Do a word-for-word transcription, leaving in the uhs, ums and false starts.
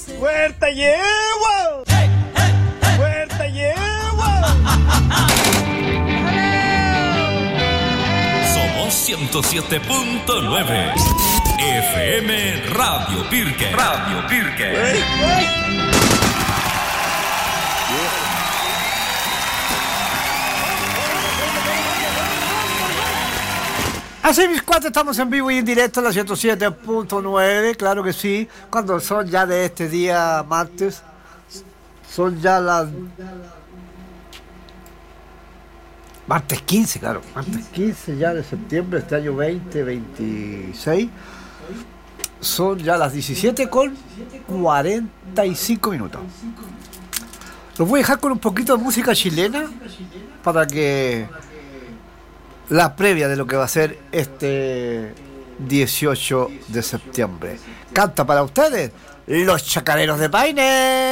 ¡Puerta llevo! ¡Puerta llevo! Somos ciento siete punto nueve F M Radio Pirque. Radio Pirque. ¡Ey, ey! Así mis cuatro, estamos en vivo y en directo en la ciento siete punto nueve, claro que sí, cuando son ya de este día martes, son ya las... martes quince, claro, martes quince ya de septiembre, este año veinte veintiséis, son ya las diecisiete con cuarenta y cinco minutos. Los voy a dejar con un poquito de música chilena para que... la previa de lo que va a ser este dieciocho de septiembre. Canta para ustedes Los Chacareros de Paine.